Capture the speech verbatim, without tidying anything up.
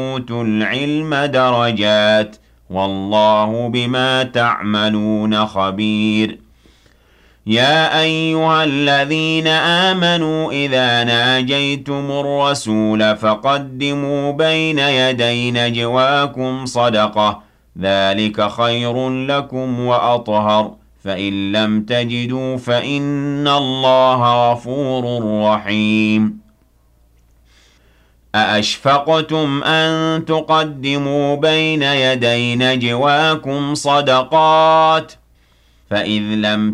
أُوتُوا الْعِلْمَ دَرَجَاتٍ وَاللَّهُ بِمَا تَعْمَلُونَ خَبِيرٌ يَا أَيُّهَا الَّذِينَ آمَنُوا إِذَا نَاجَيْتُمُ الرَّسُولَ فَقَدِّمُوا بَيْنَ يَدَيْ نَجْوَاكُمْ صَدَقَةً ذَلِكَ خَيْرٌ لَكُمْ وَأَطْهَرُ فَإِن لَّمْ تَجِدُوا فَإِنَّ اللَّهَ غَفُورٌ رَّحِيمٌ أَأَشْفَقْتُمْ أَن تُقَدِّمُوا بَيْنَ يَدَيْ نَجْوَاكُمْ صَدَقَاتٍ فَإِذْ لَمْ